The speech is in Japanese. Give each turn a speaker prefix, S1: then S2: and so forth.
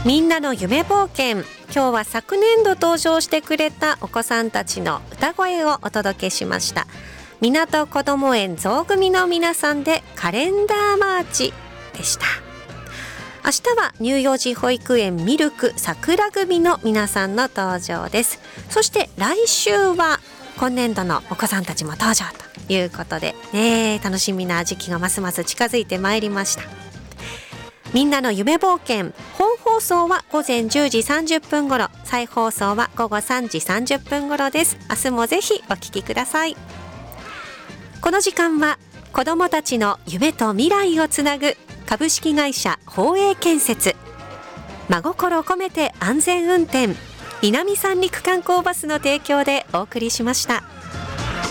S1: みんなの夢冒険、今日は昨年度登場してくれたお子さんたちの歌声をお届けしました。港こども園ゾウ組の皆さんでカレンダーマーチでした。明日は乳幼児保育園ミルク桜組の皆さんの登場です。そして来週は今年度のお子さんたちも登場ということで、楽しみな時期がますます近づいてまいりました。みんなの夢冒険、本放送は午前10時30分頃、再放送は午後3時30分頃です。明日もぜひお聞きください。この時間は子どもたちの夢と未来をつなぐ株式会社宝永建設、真心込めて安全運転、南三陸観光バスの提供でお送りしました。